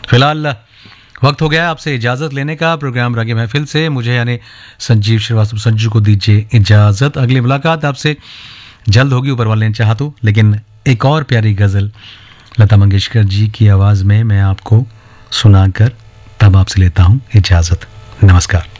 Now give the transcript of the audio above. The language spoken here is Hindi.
फिलहाल वक्त हो गया आपसे इजाज़त लेने का। प्रोग्राम राग महफिल से मुझे यानी संजीव श्रीवास्तव संजू को दीजिए इजाज़त। अगली मुलाकात आपसे जल्द होगी, ऊपर वाले ने चाहा तो। लेकिन एक और प्यारी गज़ल लता मंगेशकर जी की आवाज़ में मैं आपको सुनाकर तब आपसे लेता हूँ इजाज़त। नमस्कार।